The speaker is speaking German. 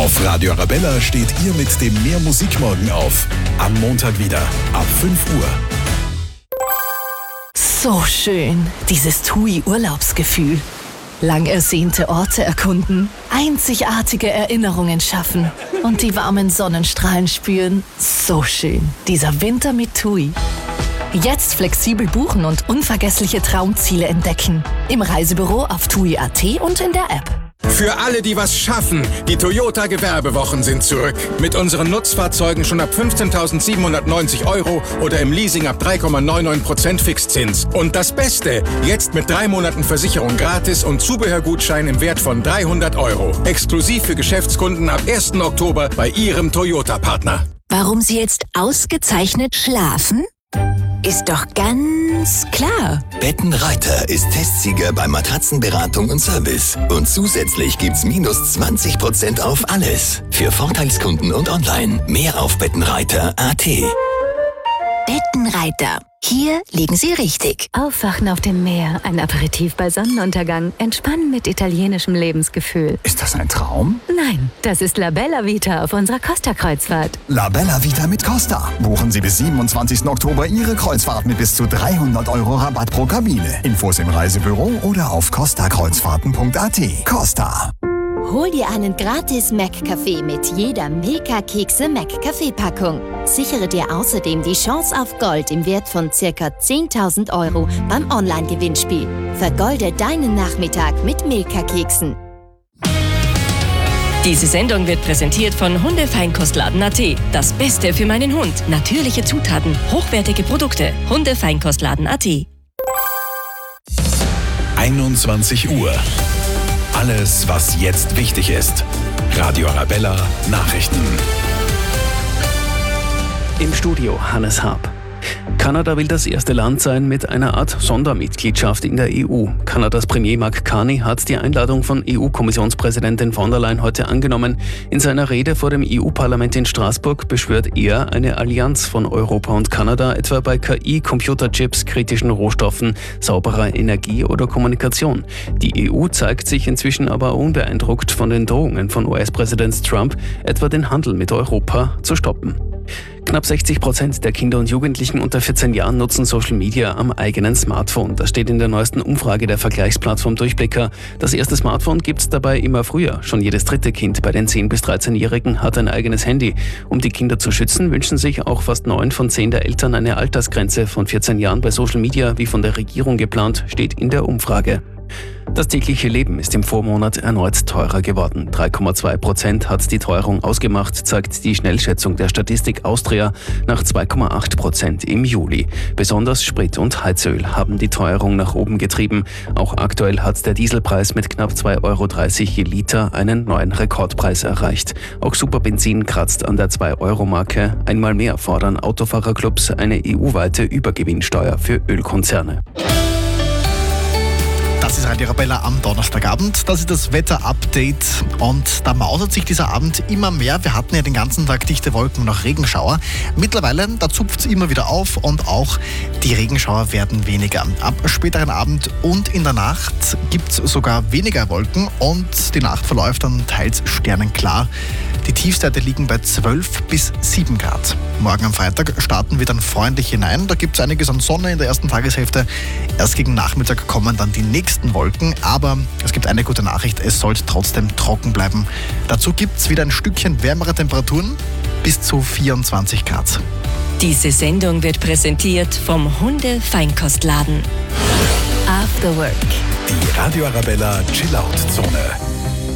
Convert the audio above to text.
Auf Radio Arabella steht ihr mit dem Mehr Musikmorgen auf. Am Montag wieder ab 5 Uhr. So schön, dieses TUI-Urlaubsgefühl. Lang ersehnte Orte erkunden, einzigartige Erinnerungen schaffen und die warmen Sonnenstrahlen spüren. So schön, dieser Winter mit TUI. Jetzt flexibel buchen und unvergessliche Traumziele entdecken. Im Reisebüro auf TUI.at und in der App. Für alle, die was schaffen, die Toyota Gewerbewochen sind zurück. Mit unseren Nutzfahrzeugen schon ab 15.790 € oder im Leasing ab 3,99% Fixzins. Und das Beste, jetzt mit 3 Monaten Versicherung gratis und Zubehörgutschein im Wert von 300 €. Exklusiv für Geschäftskunden ab 1. Oktober bei Ihrem Toyota-Partner. Warum Sie jetzt ausgezeichnet schlafen? Ist doch ganz klar. Bettenreiter ist Testsieger bei Matratzenberatung und Service. Und zusätzlich gibt's minus 20% auf alles. Für Vorteilskunden und online. Mehr auf Bettenreiter.at. Bettenreiter. Hier liegen Sie richtig. Aufwachen auf dem Meer, ein Aperitif bei Sonnenuntergang, entspannen mit italienischem Lebensgefühl. Ist das ein Traum? Nein, das ist La Bella Vita auf unserer Costa-Kreuzfahrt. La Bella Vita mit Costa. Buchen Sie bis 27. Oktober Ihre Kreuzfahrt mit bis zu 300 € Rabatt pro Kabine. Infos im Reisebüro oder auf costakreuzfahrten.at. Costa. Hol dir einen gratis Mac-Kaffee mit jeder Milka-Kekse Mac-Kaffee-Packung. Sichere dir außerdem die Chance auf Gold im Wert von ca. 10.000 € beim Online-Gewinnspiel. Vergolde deinen Nachmittag mit Milka-Keksen. Diese Sendung wird präsentiert von Hundefeinkostladen.at. Das Beste für meinen Hund. Natürliche Zutaten, hochwertige Produkte. Hundefeinkostladen.at. 21 Uhr. Alles, was jetzt wichtig ist. Radio Arabella Nachrichten. Im Studio Hannes Haab. Kanada will das erste Land sein mit einer Art Sondermitgliedschaft in der EU. Kanadas Premier Mark Carney hat die Einladung von EU-Kommissionspräsidentin von der Leyen heute angenommen. In seiner Rede vor dem EU-Parlament in Straßburg beschwört er eine Allianz von Europa und Kanada, etwa bei KI, Computerchips, kritischen Rohstoffen, sauberer Energie oder Kommunikation. Die EU zeigt sich inzwischen aber unbeeindruckt von den Drohungen von US-Präsident Trump, etwa den Handel mit Europa zu stoppen. Knapp 60% der Kinder und Jugendlichen unter 14 Jahren nutzen Social Media am eigenen Smartphone. Das steht in der neuesten Umfrage der Vergleichsplattform Durchblicker. Das erste Smartphone gibt's dabei immer früher. Schon jedes dritte Kind bei den 10- bis 13-Jährigen hat ein eigenes Handy. Um die Kinder zu schützen, wünschen sich auch fast 9 von 10 der Eltern eine Altersgrenze von 14 Jahren bei Social Media, wie von der Regierung geplant, steht in der Umfrage. Das tägliche Leben ist im Vormonat erneut teurer geworden. 3,2% hat die Teuerung ausgemacht, zeigt die Schnellschätzung der Statistik Austria nach 2,8% im Juli. Besonders Sprit und Heizöl haben die Teuerung nach oben getrieben. Auch aktuell hat der Dieselpreis mit knapp 2,30 € je Liter einen neuen Rekordpreis erreicht. Auch Superbenzin kratzt an der 2-Euro-Marke. Einmal mehr fordern Autofahrerclubs eine EU-weite Übergewinnsteuer für Ölkonzerne. Das ist Radio Arabella am Donnerstagabend. Das ist das Wetter-Update und da mausert sich dieser Abend immer mehr. Wir hatten ja den ganzen Tag dichte Wolken und auch Regenschauer. Mittlerweile, da zupft es immer wieder auf und auch die Regenschauer werden weniger. Ab späteren Abend und in der Nacht gibt es sogar weniger Wolken und die Nacht verläuft dann teils sternenklar. Die Tiefstwerte liegen bei 12 bis 7 Grad. Morgen am Freitag starten wir dann freundlich hinein. Da gibt es einiges an Sonne in der ersten Tageshälfte. Erst gegen Nachmittag kommen dann die nächsten Wolken. Aber es gibt eine gute Nachricht, es sollte trotzdem trocken bleiben. Dazu gibt es wieder ein Stückchen wärmere Temperaturen bis zu 24 Grad. Diese Sendung wird präsentiert vom Hundefeinkostladen. After Work. Die Radio Arabella Chill-Out-Zone.